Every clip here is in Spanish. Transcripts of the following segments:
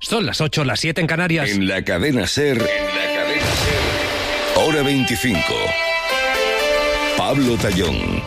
Son las 8, las 7 en Canarias. En la cadena SER, hora 25. Pablo Tallón.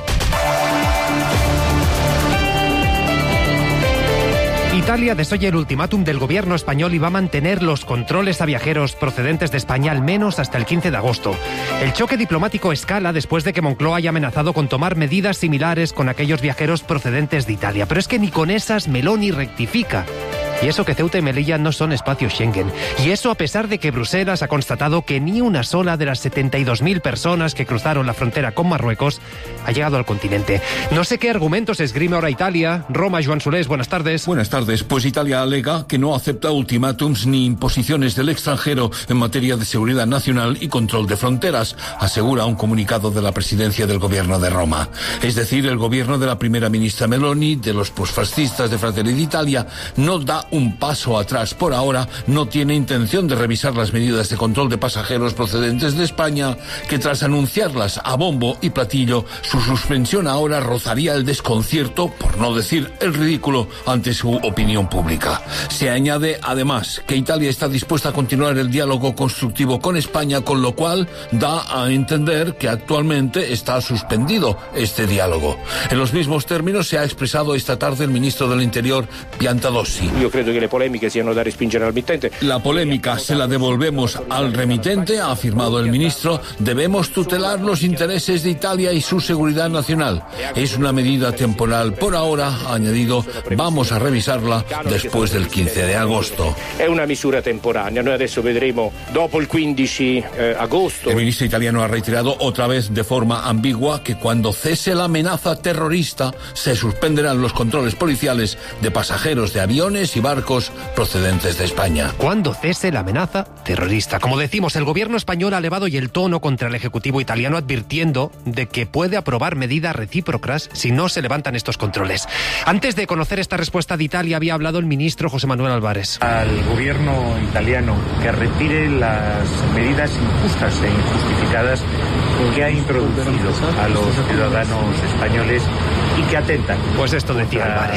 Italia desoye el ultimátum del gobierno español y va a mantener los controles a viajeros procedentes de España al menos hasta el 15 de agosto. El choque diplomático escala después de que Moncloa haya amenazado con tomar medidas similares con aquellos viajeros procedentes de Italia. Pero es que ni con esas Meloni rectifica. Y eso que Ceuta y Melilla no son espacios Schengen. Y eso a pesar de que Bruselas ha constatado que ni una sola de las 72.000 personas que cruzaron la frontera con Marruecos ha llegado al continente. No sé qué argumentos esgrime ahora Italia. Roma, Joan Solés, buenas tardes. Buenas tardes. Pues Italia alega que no acepta ultimátums ni imposiciones del extranjero en materia de seguridad nacional y control de fronteras, asegura un comunicado de la presidencia del gobierno de Roma. Es decir, el gobierno de la primera ministra Meloni, de los posfascistas de Fratelli d'Italia, no da un paso atrás. Por ahora no tiene intención de revisar las medidas de control de pasajeros procedentes de España, que tras anunciarlas a bombo y platillo, su suspensión ahora rozaría el desconcierto, por no decir el ridículo, ante su opinión pública. Se añade además que Italia está dispuesta a continuar el diálogo constructivo con España, con lo cual da a entender que actualmente está suspendido este diálogo. En los mismos términos se ha expresado esta tarde el ministro del Interior, Piantadosi. Yo creo que le polémiche siano da respingere al mittente. La polémica se la devolvemos al remitente, ha afirmado el ministro. Debemos tutelar los intereses de Italia y su seguridad nacional. Es una medida temporal. Por ahora, ha añadido, vamos a revisarla después del 15 de agosto. Es una misura temporanea. Noi adesso vedremo dopo il 15 agosto. El ministro italiano ha reiterado otra vez de forma ambigua que cuando cese la amenaza terrorista se suspenderán los controles policiales de pasajeros de aviones y barcos procedentes de España. Cuando cese la amenaza terrorista. Como decimos, el gobierno español ha elevado el tono contra el ejecutivo italiano, advirtiendo de que puede aprobar medidas recíprocas si no se levantan estos controles. Antes de conocer esta respuesta de Italia, había hablado el ministro José Manuel Álvarez. Al gobierno italiano que retire las medidas injustas e injustificadas que ha introducido a los ciudadanos españoles y que atentan. Pues esto decía Álvarez.